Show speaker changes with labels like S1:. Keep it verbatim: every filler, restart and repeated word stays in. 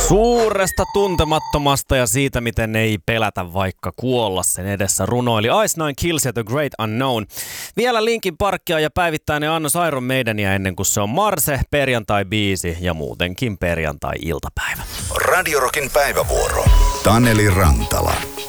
S1: Suuresta tuntemattomasta ja siitä, miten ei pelätä vaikka kuolla sen edessä runoili Ice Nine Kills ja The Great Unknown. Vielä Linkin Parkia ja päivittäinen annos Iron Maidenia ennen kuin se on Marse, perjantai-biisi ja muutenkin perjantai-iltapäivä.
S2: Radio Rockin päivävuoro. Taneli Rantala.